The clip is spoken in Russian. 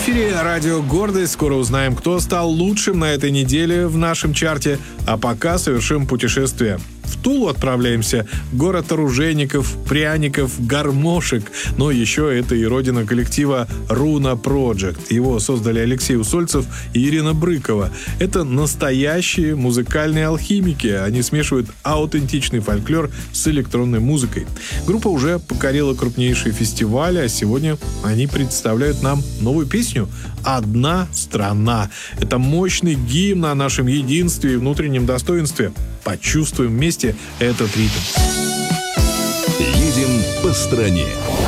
эфире радио «Гордость». Скоро узнаем, кто стал лучшим на этой неделе в нашем чарте. А пока совершим путешествие. В Тулу отправляемся. Город оружейников, пряников, гармошек. Но еще это и родина коллектива «Руна Проджект». Его создали Алексей Усольцев и Ирина Брыкова. Это настоящие музыкальные алхимики. Они смешивают аутентичный фольклор с электронной музыкой. Группа уже покорила крупнейшие фестивали, а сегодня они представляют нам новую песню «Одна страна». Это мощный гимн о нашем единстве и внутреннем достоинстве. Почувствуем вместе этот ритм. Едем по стране.